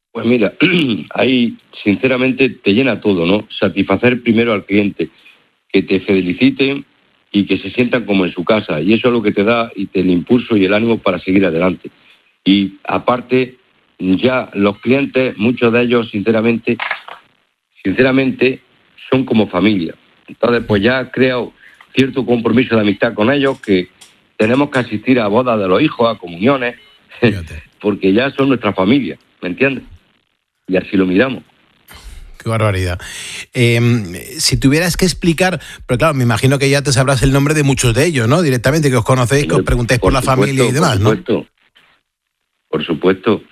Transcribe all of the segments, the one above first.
Pues mira, ahí sinceramente te llena todo, ¿no? Satisfacer primero al cliente, que te feliciten y que se sientan como en su casa. Y eso es lo que te da el impulso y el ánimo para seguir adelante. Y aparte, ya los clientes, muchos de ellos, sinceramente, son como familia. Entonces, pues ya he creado cierto compromiso de amistad con ellos, que tenemos que asistir a bodas de los hijos, a comuniones, porque ya son nuestra familia, ¿me entiendes? Y así lo miramos. Qué barbaridad. Si tuvieras que explicar, pero claro, me imagino que ya te sabrás el nombre de muchos de ellos, ¿no? Directamente, que os conocéis, que os preguntéis por la familia y demás, ¿no? Por supuesto,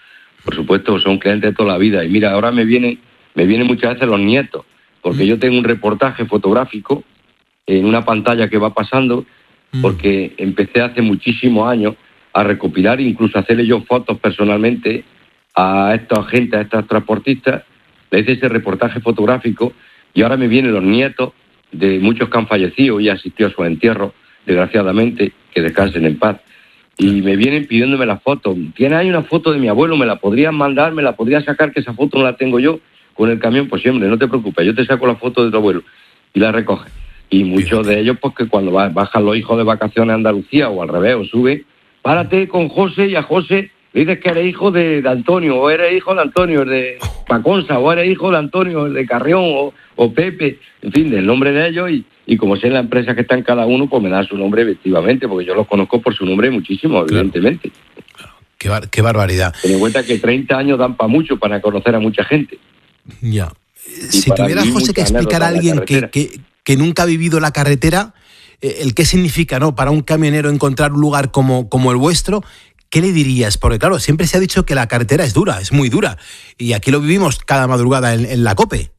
son clientes de toda la vida. Y mira, ahora me vienen muchas veces los nietos, porque yo tengo un reportaje fotográfico en una pantalla que va pasando, porque empecé hace muchísimos años a recopilar, incluso a hacerle yo fotos personalmente a estos agentes, a estos transportistas. Le hice ese reportaje fotográfico y ahora me vienen los nietos de muchos que han fallecido y asistido a su entierro, desgraciadamente, que descansen en paz. Y me vienen pidiéndome las fotos. ¿Tienes ahí una foto de mi abuelo? ¿Me la podrías mandar? ¿Me la podrías sacar? Que esa foto no la tengo yo con el camión. Pues siempre, no te preocupes, yo te saco la foto de tu abuelo y la recoges. Y muchos de ellos, pues que cuando bajan los hijos de vacaciones a Andalucía o al revés, o suben, párate con José y a José le dices que eres hijo de Antonio, o eres hijo de Antonio, el de Paconsa, o eres hijo de Antonio, el de Carrión, o Pepe, en fin, del nombre de ellos, y como sé la empresa que está en cada uno, pues me dan su nombre efectivamente, porque yo los conozco por su nombre muchísimo, evidentemente. Claro. Qué barbaridad. Ten en cuenta que 30 años dan para mucho, para conocer a mucha gente. Ya. Si tuvieras, José, que explicar a alguien que nunca ha vivido la carretera, el qué significa, ¿no?, para un camionero encontrar un lugar como el vuestro, ¿qué le dirías? Porque claro, siempre se ha dicho que la carretera es dura, es muy dura, y aquí lo vivimos cada madrugada en la COPE.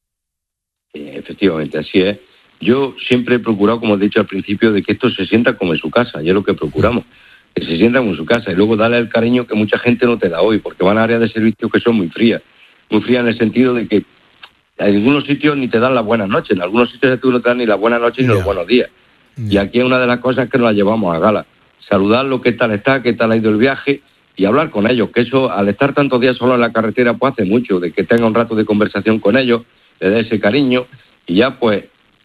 Efectivamente, así es. Yo siempre he procurado, como he dicho al principio, de que esto se sienta como en su casa, y es lo que procuramos, que se sientan como en su casa, y luego darle el cariño que mucha gente no te da hoy, porque van a áreas de servicio que son muy frías en el sentido de que en algunos sitios ni te dan las buenas noches, en algunos sitios tú no te dan ni las buenas noches ni los buenos días, y aquí es una de las cosas que nos la llevamos a gala. Saludarlo, qué tal está, qué tal ha ido el viaje, y hablar con ellos, que eso, al estar tantos días solo en la carretera, pues hace mucho, de que tenga un rato de conversación con ellos, le dé ese cariño, y ya pues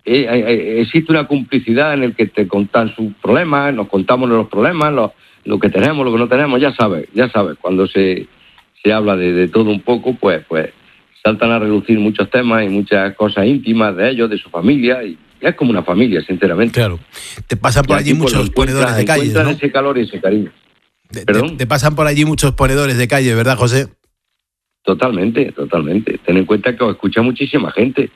existe una complicidad en el que te contan sus problemas, nos contamos los problemas, lo que tenemos, lo que no tenemos, ya sabes, cuando se habla de todo un poco, pues saltan a relucir muchos temas y muchas cosas íntimas de ellos, de su familia, y es como una familia, sinceramente. Claro. Te pasan por allí muchos ponedores de calle, ¿no? Ese calor y ese cariño. Te pasan por allí muchos ponedores de calle, ¿verdad, José? Totalmente. Ten en cuenta que os escucha muchísima gente.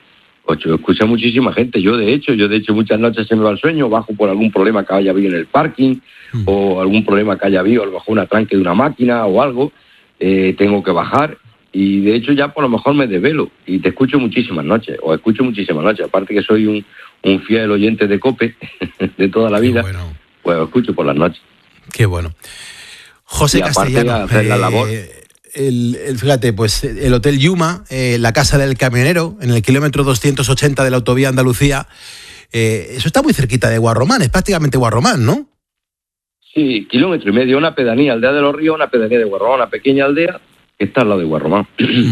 Yo, de hecho, muchas noches se me va el sueño, bajo por algún problema que haya habido en el parking, o algún problema que haya habido, a lo mejor un atranque de una máquina o algo, tengo que bajar. Y de hecho ya por lo mejor me desvelo y te escucho muchísimas noches, aparte que soy un fiel oyente de COPE de toda la vida, bueno. Pues lo escucho por las noches. Qué bueno. José Castellano, hacer la labor. Fíjate, pues el Hotel Yuma, la Casa del Camionero, en el kilómetro 280 de la autovía Andalucía, eso está muy cerquita de Guarromán, es prácticamente Guarromán, ¿no? Sí, 1,5 kilómetros, una pedanía, Aldea de los Ríos, una pedanía de Guarromán, una pequeña aldea que está al lado de Guarromán.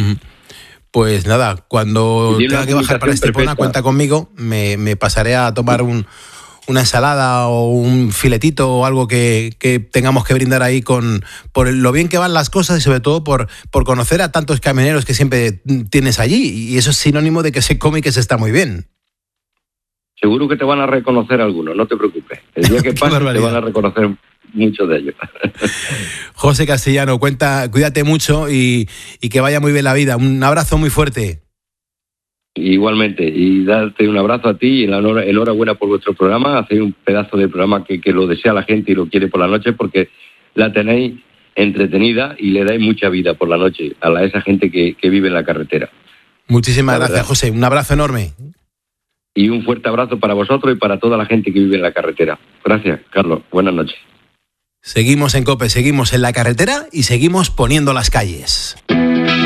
Pues nada, cuando tenga que bajar para Estepona, cuenta conmigo, me pasaré a tomar una ensalada o un filetito o algo que tengamos que brindar ahí por lo bien que van las cosas y sobre todo por conocer a tantos camioneros que siempre tienes allí, y eso es sinónimo de que se come y que se está muy bien. Seguro que te van a reconocer algunos, no te preocupes. El día que pase te van a reconocer muchos de ellos. José Castellano, cuídate mucho y que vaya muy bien la vida. Un abrazo muy fuerte. Igualmente, y darte un abrazo a ti y enhorabuena por vuestro programa. Hacéis un pedazo de programa que lo desea la gente y lo quiere por la noche, porque la tenéis entretenida y le dais mucha vida por la noche a esa gente que vive en la carretera. Muchísimas gracias, José. Un abrazo enorme. Y un fuerte abrazo para vosotros y para toda la gente que vive en la carretera. Gracias, Carlos. Buenas noches. Seguimos en COPE, seguimos en la carretera y seguimos poniendo las calles.